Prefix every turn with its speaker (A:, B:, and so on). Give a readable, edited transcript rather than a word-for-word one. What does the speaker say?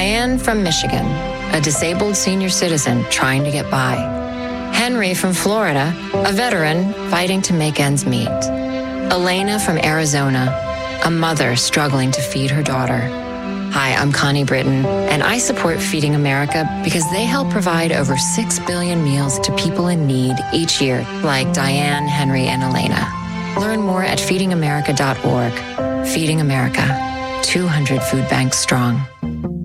A: Diane from Michigan, a disabled senior citizen trying to get by. Henry from Florida, a veteran fighting to make ends meet. Elena from Arizona, a mother struggling to feed her daughter. Hi, I'm Connie Britton, and I support Feeding America because they help provide over 6 billion meals to people in need each year, like Diane, Henry, and Elena. Learn more at feedingamerica.org. Feeding America, 200 food banks strong.